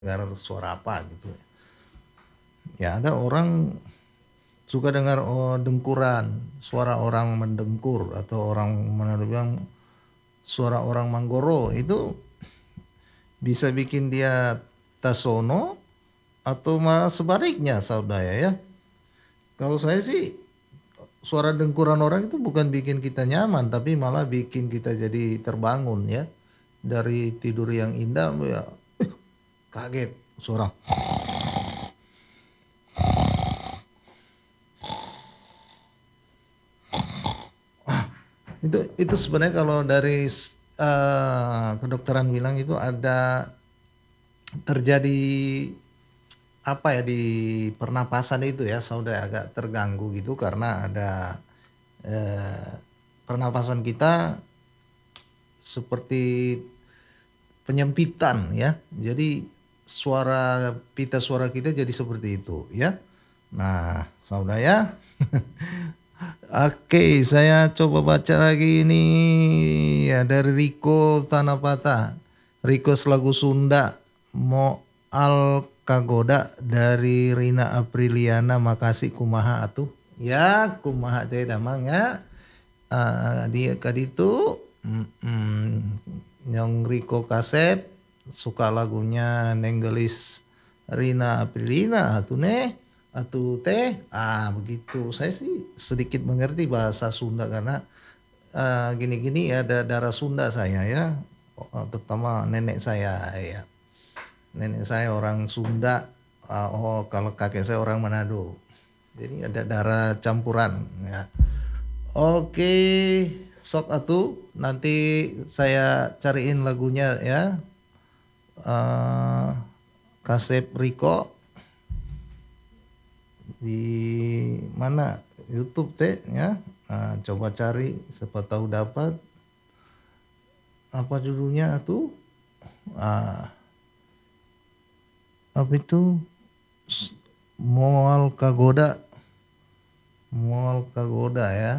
dengar suara apa gitu. Ya ada orang suka dengar dengkuran, suara orang mendengkur atau orang mana bilang suara orang manggoro itu bisa bikin dia tasono atau malah sebaliknya saudara ya. Kalau saya sih suara dengkuran orang itu bukan bikin kita nyaman tapi malah bikin kita jadi terbangun ya dari tidur yang indah ya kaget suara. Itu sebenarnya kalau dari kedokteran bilang itu ada terjadi apa ya di pernapasan itu ya saudara agak terganggu gitu karena ada eh, pernapasan kita seperti penyempitan ya. Jadi pita suara kita jadi seperti itu ya. Nah, saudara ya. Oke, saya coba baca lagi ini ya dari Riko Tanapata. Riko lagu Sunda Moal Kagoda dari Rina Apriliana makasih kumaha atuh. Ya, kumaha teh damang ya. Dia kaditu Nyong Riko Kasep suka lagunya Nenggelis Rina Aprilina atuh nih atuh teh begitu saya sih sedikit mengerti bahasa Sunda karena gini-gini ada darah Sunda saya ya terutama nenek saya ya nenek saya orang Sunda kalau kakek saya orang Manado jadi ada darah campuran ya. Oke, sok atuh nanti saya cariin lagunya ya. eh Kasep Riko di mana YouTube teh ya. Coba cari siapa tahu dapat apa judulnya tuh. Ah, apa itu? Moal Kagoda. Moal Kagoda ya.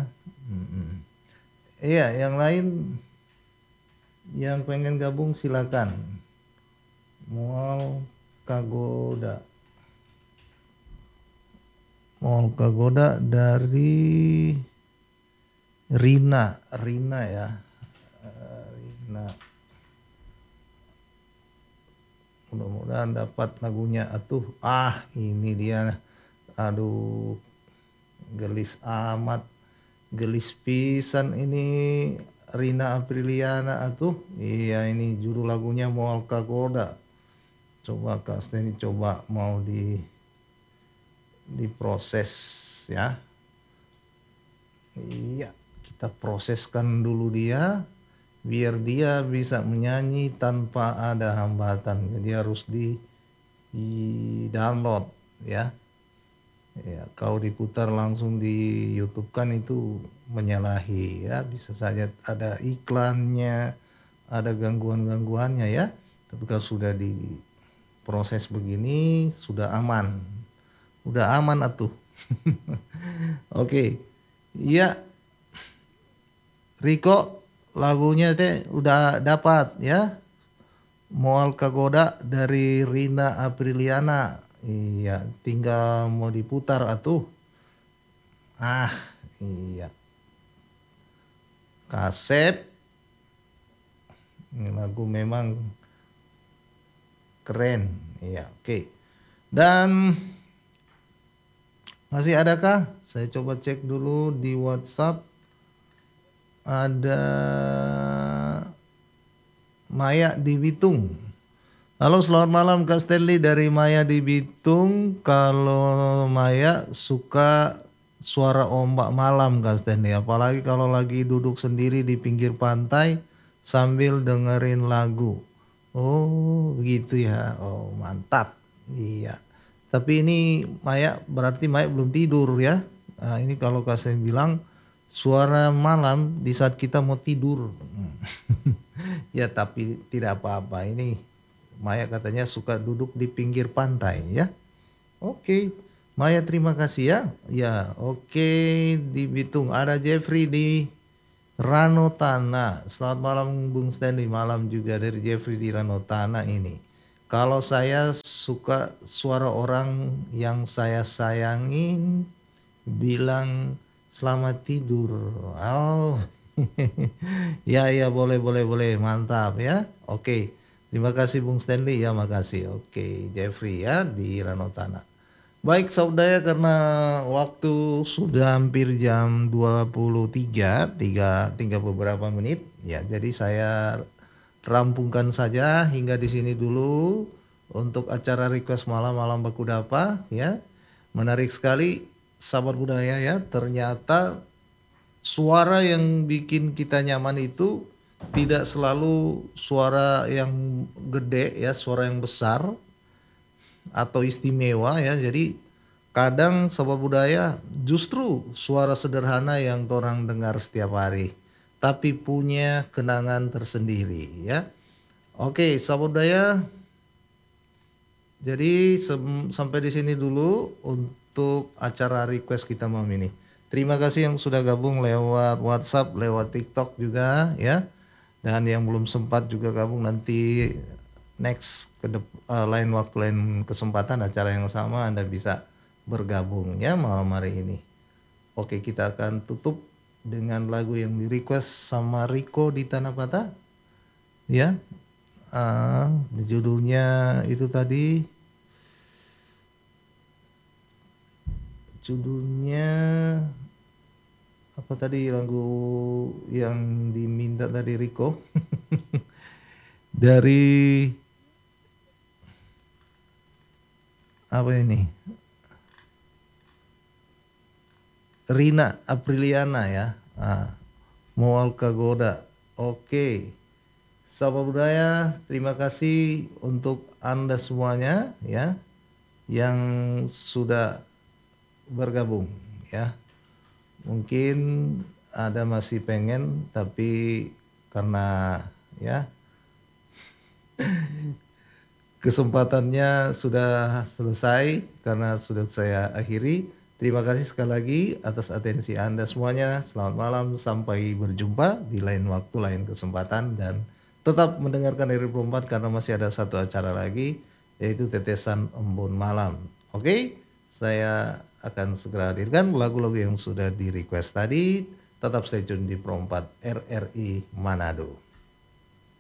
Iya, yang lain yang pengen gabung silakan. Moal Kagoda. Moal Kagoda dari Rina ya. Rina. Mudah-mudahan dapat lagunya atuh. Ini dia. Aduh, gelis amat. Gelis pisan ini Rina Apriliana atuh. Iya, ini judul lagunya Moal Kagoda. Coba Kak Steni coba mau diproses ya. Iya, kita proseskan dulu dia biar dia bisa menyanyi tanpa ada hambatan. Jadi harus di download ya. Ya, kalau diputar langsung di YouTube kan itu menyalahi ya, bisa saja ada iklannya, ada gangguan-gangguannya ya. Tapi kalau sudah diproses begini sudah aman. Udah aman atuh. Oke. Iya, Riko lagunya teh udah dapat ya. Moal Kagoda dari Rina Apriliana. Iya, tinggal mau diputar atuh. Iya. Kasep. Ini lagu memang keren. Iya, oke. Dan masih adakah? Saya coba cek dulu di WhatsApp. Ada Maya di Bitung. Halo, selamat malam Kak Stanley dari Maya di Bitung. Kalau Maya suka suara ombak malam Kak Stanley, apalagi kalau lagi duduk sendiri di pinggir pantai sambil dengerin lagu. Oh, begitu ya. Oh, mantap. Iya. Tapi ini Maya berarti Maya belum tidur ya. Ini kalau Kak Stanley bilang suara malam di saat kita mau tidur. Ya, tapi tidak apa-apa. Ini Maya katanya suka duduk di pinggir pantai ya. Oke. Maya terima kasih ya. Ya, oke di Bitung ada Jeffrey di Ranotana. Selamat malam Bung Stanley. Malam juga dari Jeffrey di Ranotana ini. Kalau saya suka suara orang yang saya sayangin bilang selamat tidur. Oh, ya ya boleh boleh boleh mantap ya. Oke, terima kasih Bung Stanley ya makasih. Oke, Jeffrey ya di Ranotana. Baik saudara karena waktu sudah hampir jam 23, tinggal beberapa menit ya. Jadi saya rampungkan saja hingga di sini dulu untuk acara request malam-malam baku dapa ya. Menarik sekali sahabat budaya ya. Ternyata suara yang bikin kita nyaman itu tidak selalu suara yang gede ya, suara yang besar atau istimewa ya. Jadi kadang sahabat budaya justru suara sederhana yang orang dengar setiap hari tapi punya kenangan tersendiri ya. Oke, sahabat budaya, jadi sampai di sini dulu untuk acara request kita malam ini. Terima kasih yang sudah gabung lewat WhatsApp, lewat TikTok juga ya. Dan yang belum sempat juga gabung nanti next lain waktu lain kesempatan acara yang sama Anda bisa bergabung ya malam hari ini. Oke, kita akan tutup dengan lagu yang di request sama Riko di Tanah Patah ya. Judulnya itu tadi, judulnya apa tadi lagu yang diminta tadi Riko? Dari apa ini? Rina Apriliana ya. Moal Kagoda. Oke. Sahabat budaya, terima kasih untuk Anda semuanya ya yang sudah bergabung ya. Mungkin ada masih pengen tapi karena ya kesempatannya sudah selesai karena sudah saya akhiri. Terima kasih sekali lagi atas atensi Anda semuanya. Selamat malam, sampai berjumpa di lain waktu, lain kesempatan, dan tetap mendengarkan RRI 24 karena masih ada satu acara lagi yaitu Tetesan Embun Malam. Oke, saya akan segera hadirkan lagu-lagu yang sudah di request tadi. Tetap stay tune di Pro 4 RRI Manado.